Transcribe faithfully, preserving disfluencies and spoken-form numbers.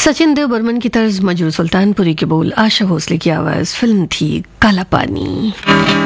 सचिन देव बर्मन की तर्ज, मजरू सुल्तानपुरी के बोल, आशा भोसले की आवाज, फिल्म थी काला पानी।